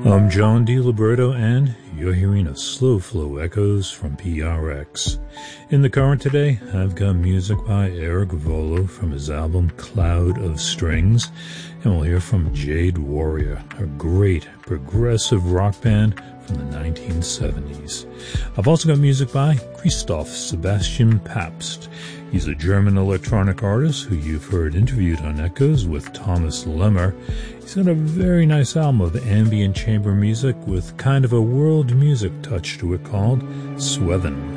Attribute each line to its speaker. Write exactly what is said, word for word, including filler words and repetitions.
Speaker 1: I'm John DiLiberto, and you're hearing a Slow Flow Echoes from P R X. In the current today, I've got music by Eric Volo from his album Cloud of Strings, and we'll hear from Jade Warrior, a great progressive rock band from the nineteen seventies. I've also got music by Christoph Sebastian Pabst. He's a German electronic artist who you've heard interviewed on Echoes with Thomas Lemmer. He's got a very nice album of ambient chamber music with kind of a world music touch to it called Swethin'.